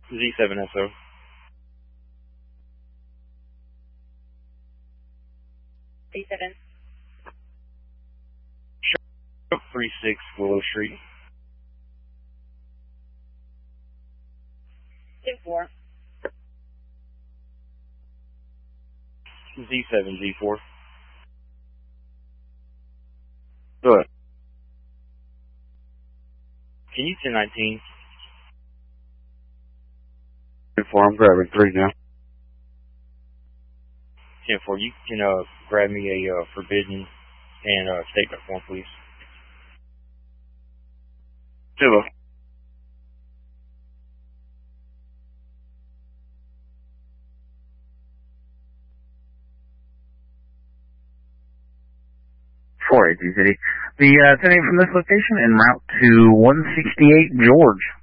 Z7SO. Z7. 36 Willow Street. 2-4. Z7, Z4. Go ahead. Can you 1019? 4, I'm grabbing 3 now. 10-4, you can grab me a forbidden and statement form, please. 2. 480 City. The 10-8 from this location en route to 168 George.